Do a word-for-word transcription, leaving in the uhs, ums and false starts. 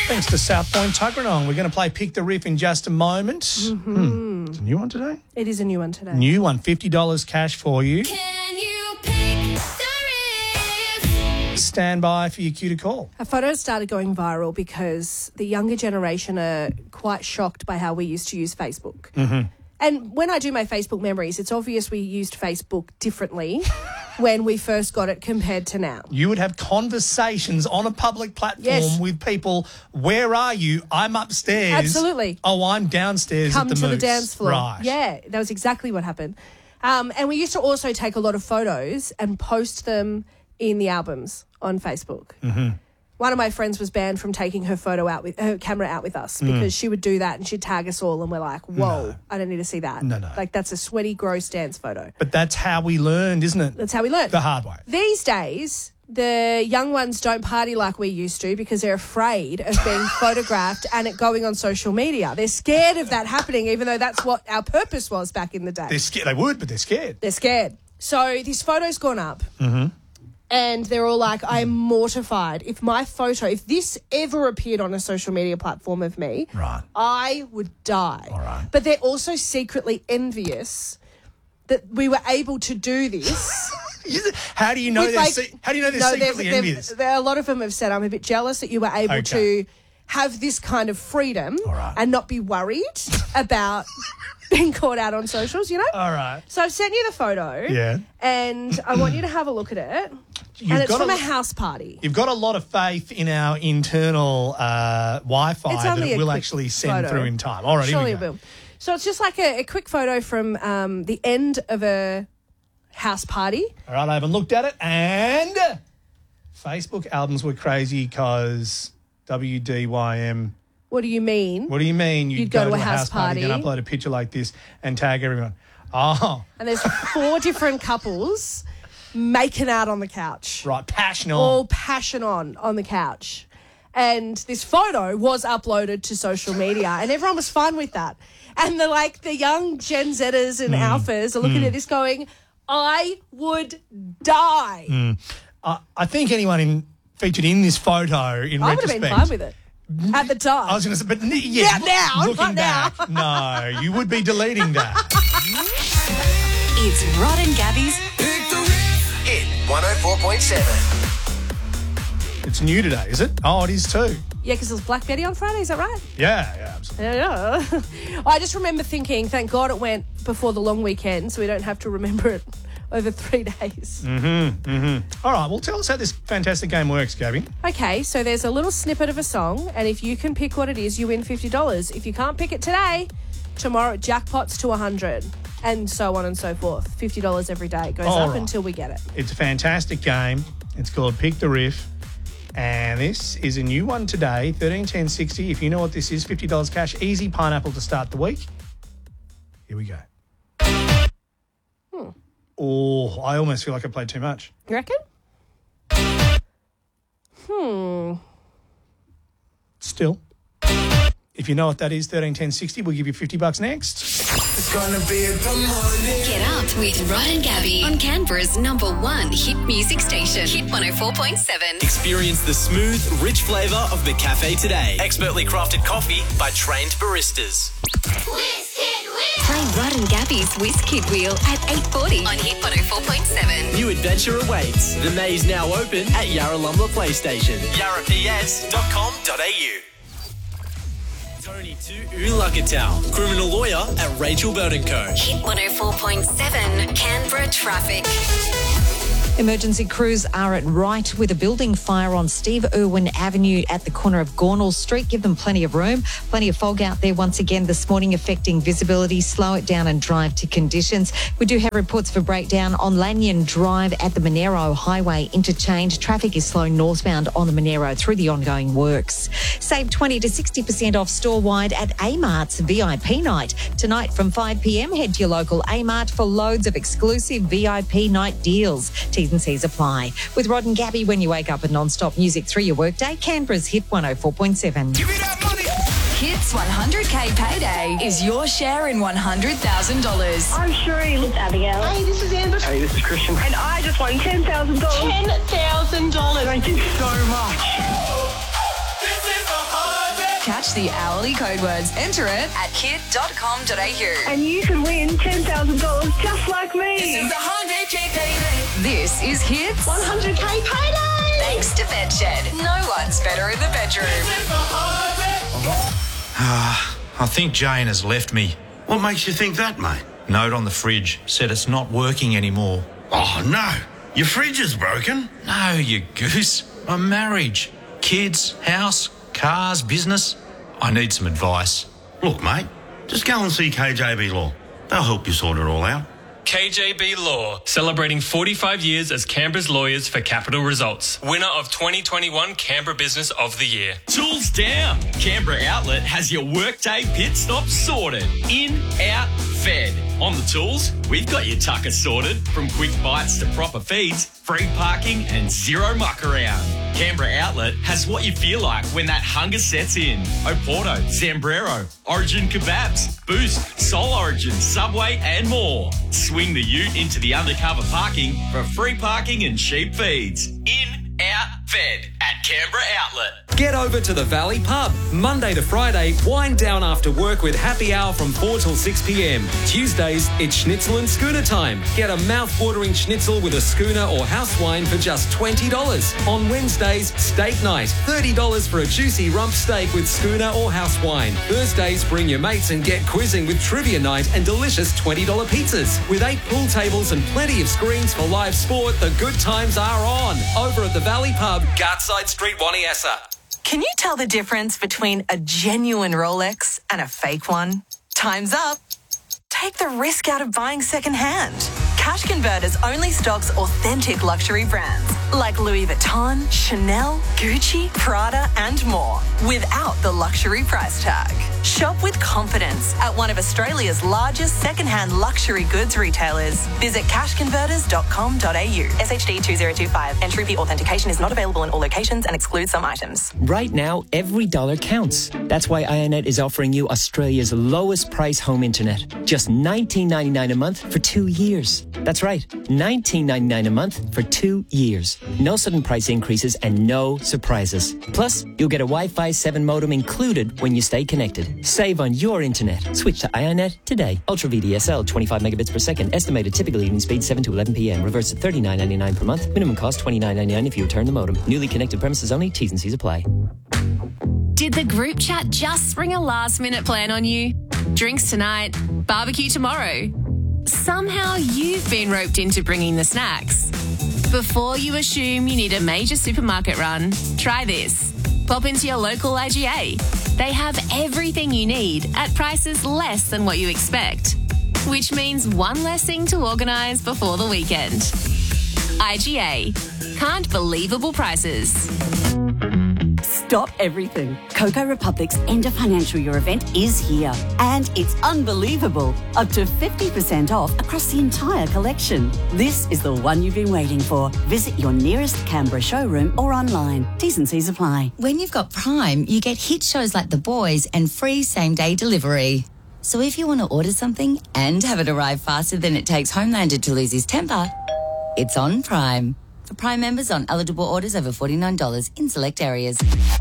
Thanks to South Point Tuggeranong. We're going to play Pick the Riff in just a moment. Mm-hmm. Hmm. It's a new one today? It is a new one today. New one, fifty dollars cash for you. Can you pick the riff? Stand by for your cue to call. Our photos started going viral because the younger generation are quite shocked by how we used to use Facebook. Mm-hmm. And when I do my Facebook memories, it's obvious we used Facebook differently when we first got it compared to now. You would have conversations on a public platform Yes. with people. Where are you? I'm upstairs. Absolutely. Oh, I'm downstairs Come at the to the Moose. dance floor. Right. Yeah, that was exactly what happened. Um, and we used to also take a lot of photos and post them in the albums on Facebook. Mm-hmm. One of my friends was banned from taking her photo out with her camera out with us because she would do that and she'd tag us all and we're like, whoa, No. I don't need to see that. No, no. Like that's a sweaty, gross dance photo. But that's how we learned, isn't it? That's how we learn. The hard way. These days, the young ones don't party like we used to because they're afraid of being photographed and it going on social media. They're scared of that happening, even though that's what our purpose was back in the day. They're scared. They would, but they're scared. They're scared. So this photo's gone up. Mm-hmm. And they're all like, I'm mortified. If my photo, if this ever appeared on a social media platform of me, Right. I would die. All right. But they're also secretly envious that we were able to do this. How do you know with, they're like- se- How do you know they're No, secretly they've- envious? they've- there- A lot of them have said, I'm a bit jealous that you were able Okay. to have this kind of freedom All right. and not be worried about being caught out on socials, you know? All right. So I've sent you the photo. Yeah. And I want you to have a look at it. You've and it's got from a- a house party. You've got a lot of faith in our internal uh, Wi-Fi It's that only it a will quick actually send photo. through in time. All right, Surely here it we go. will. So it's just like a, a quick photo from um, the end of a house party. All right, I haven't looked at it. And Facebook albums were crazy because W D Y M. What do you mean? What do you mean? You'd, You'd go to a house party. then upload a picture like this and tag everyone. Oh, And there's four different couples making out on the couch. right, passion on. All passion on on the couch. And this photo was uploaded to social media and everyone was fine with that. And the like the young Gen Zers and alphas are looking at this going, I would die. Uh, I think anyone in, featured in this photo, in I would have retrospect, been fine with it at the time. I was going to say, but n- yeah, Yeah, now, looking not now. back, no, you would be deleting that. It's Rod and Gabby's Hit one oh four point seven. It's new today, is it? Oh, it is too. Yeah, because it was Black Betty on Friday, is that right? Yeah, yeah, absolutely. Yeah. I just remember thinking, thank God it went before the long weekend so we don't have to remember it over three days. All right, well, tell us how this fantastic game works, Gabby. Okay, so there's a little snippet of a song, and if you can pick what it is, you win fifty dollars. If you can't pick it today, tomorrow it jackpots to one hundred dollars, and so on and so forth. fifty dollars every day. It goes All up right. until we get it. It's a fantastic game. It's called Pick the Riff. And this is a new one today, thirteen ten sixty. If you know what this is, fifty dollars cash, easy pineapple to start the week. Here we go. Hmm. Oh, I almost feel like I played too much. You reckon? Hmm. Still. If you know what that is, thirteen ten sixty, we'll give you fifty bucks next. It's gonna be the morning. Get Up with Rod and Gabby on Canberra's number one hit music station, Hit one oh four point seven. Experience the smooth, rich flavour of the cafe today. Expertly crafted coffee by trained baristas. Play Rod and Gabby's Whiz Kid Wheel at eight forty on Hit one oh four point seven. New adventure awaits. The maze now open at Yarralumla Playstation. yarra p s dot com dot a u. Tony to Ulagatal, criminal lawyer at Rachel Burton Co. Hit one oh four point seven Canberra traffic. Emergency crews are at Wright with a building fire on Steve Irwin Avenue at the corner of Gornall Street. Give them plenty of room. Plenty of fog out there once again this morning affecting visibility. Slow it down and drive to conditions. We do have reports for breakdown on Lanyon Drive at the Monero Highway interchange. Traffic is slow northbound on the Monero through the ongoing works. Save twenty to sixty percent off store-wide at A-Mart's V I P night. Tonight from five p m, head to your local A-Mart for loads of exclusive V I P night deals. T's and C's apply. With Rod and Gabby when you wake up with non-stop music through your workday, Canberra's Hit one oh four point seven. Give me that money. Hits one hundred K payday is your share in one hundred thousand dollars. I'm Sheree. It's Abigail. Hey, this is Amber. Hey, this is Christian. And I just won ten thousand dollars. ten thousand dollars. Thank you so much. This is the hard Catch the hourly code words. Enter it at hit dot com dot a u. And you could win ten thousand dollars just like me. This is one hundred K payday. This is Hits one hundred K payday. Thanks to Bedshed. No one's better in the bedroom. Ah, I think Jane has left me. What makes you think that, mate? Note on the fridge said it's not working anymore. Oh, no. Your fridge is broken. No, you goose. My marriage, kids, house, cars, business. I need some advice. Look, mate, just go and see K J B Law. They'll help you sort it all out. K J B Law, celebrating forty-five years as Canberra's lawyers for capital results. Winner of twenty twenty-one Canberra Business of the Year. Tools down. Canberra Outlet has your workday pit stop sorted. In, out, fed. On the tools, we've got your tucker sorted. From quick bites to proper feeds, free parking and zero muck around. Canberra Outlet has what you feel like when that hunger sets in. Oporto, Zambrero, Origin Kebabs, Boost, Soul Origin, Subway and more. Swing the ute into the undercover parking for free parking and cheap feeds. In, out, fed at Canberra Outlet. Get over to the Valley Pub. Monday to Friday, wind down after work with happy hour from four till six p.m. Tuesdays, it's schnitzel and schooner time. Get a mouth-watering schnitzel with a schooner or house wine for just twenty dollars. On Wednesdays, steak night. thirty dollars for a juicy rump steak with schooner or house wine. Thursdays, bring your mates and get quizzing with trivia night and delicious twenty dollars pizzas. With eight pool tables and plenty of screens for live sport, the good times are on. Over at the Valley Pub, Gartside Street, Waniassa. Can you tell the difference between a genuine Rolex and a fake one? Time's up. Take the risk out of buying secondhand. Cash Converters only stocks authentic luxury brands like Louis Vuitton, Chanel, Gucci, Prada and more without the luxury price tag. Shop with confidence at one of Australia's largest secondhand luxury goods retailers. Visit cash converters dot com dot a u. S H D two zero two five. Entry fee authentication is not available in all locations and excludes some items. Right now, every dollar counts. That's why iiNet is offering you Australia's lowest price home internet. Just nineteen ninety-nine a month for two years. That's right, nineteen ninety-nine a month for two years. No sudden price increases and no surprises. Plus, you'll get a Wi-Fi seven modem included when you stay connected. Save on your internet. Switch to iiNet today. Ultra V D S L, twenty-five megabits per second. Estimated typical evening speed seven to eleven p.m. Reverse to thirty-nine ninety-nine per month. Minimum cost twenty-nine ninety-nine if you return the modem. Newly connected premises only. T's and C's apply. Did the group chat just spring a last-minute plan on you? Drinks tonight, barbecue tomorrow. Somehow you've been roped into bringing the snacks. Before you assume you need a major supermarket run, try this. Pop into your local I G A. They have everything you need at prices less than what you expect, which means one less thing to organise before the weekend. I G A. Can't believable prices. Stop everything. Coco Republic's end of financial year event is here. And it's unbelievable. Up to fifty percent off across the entire collection. This is the one you've been waiting for. Visit your nearest Canberra showroom or online. T's and C's apply. When you've got Prime, you get hit shows like The Boys and free same-day delivery. So if you want to order something and have it arrive faster than it takes Homelander to lose his temper, it's on Prime. For Prime members on eligible orders over forty-nine dollars in select areas.